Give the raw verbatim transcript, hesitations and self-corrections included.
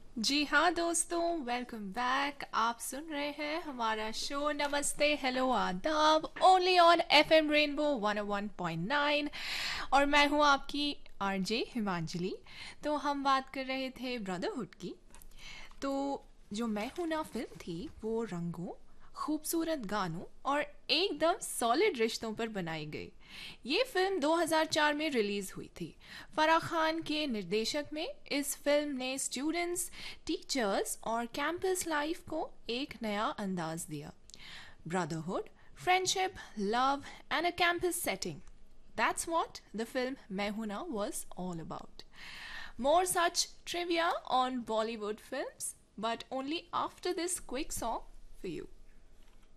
जी हाँ दोस्तों, welcome back. आप सुन रहे हैं हमारा शो नमस्ते हेलो आदाब only on F M rainbow one O one point nine. और मैं हूँ आपकी आरजे हिमांजलि। तो हम बात कर रहे थे ब्रदरहुड की। तो जो मैं हूं ना फिल्म थी वो रंगों, खूबसूरत गानों और एकदम सॉलिड रिश्तों पर बनाई गई। ये फिल्म दो हज़ार चार में रिलीज हुई थी। फराह खान के निर्देशक में इस फिल्म ने स्टूडेंट्स, टीचर्स और कैंपस लाइफ को एक नया अंदाज दिया। Brotherhood, friendship, love, and a campus setting. That's what the film Mehuna was all about. More such trivia on Bollywood films, but only after this quick song for you.